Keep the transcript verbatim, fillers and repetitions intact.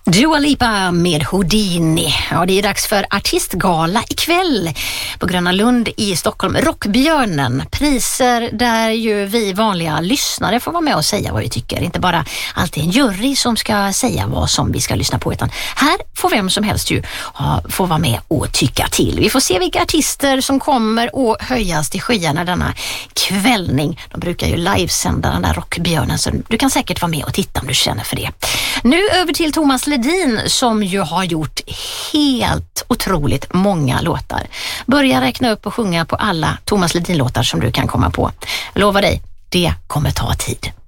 Dua Lipa med Houdini. Ja, det är dags för artistgala ikväll på Gröna Lund i Stockholm. Rockbjörnen, priser där ju vi vanliga lyssnare får vara med och säga vad vi tycker. Inte bara alltid en jury som ska säga vad som vi ska lyssna på, utan här får vem som helst ju ja, få vara med och tycka till. Vi får se vilka artister som kommer att höjas till skyarna denna kvällning. De brukar ju livesända den där Rockbjörnen, så du kan säkert vara med och titta om du känner för det. Nu över till Thomas Ledin som ju har gjort helt otroligt många låtar. Börja räkna upp och sjunga på alla Thomas Ledin-låtar som du kan komma på. Jag lovar dig, det kommer ta tid.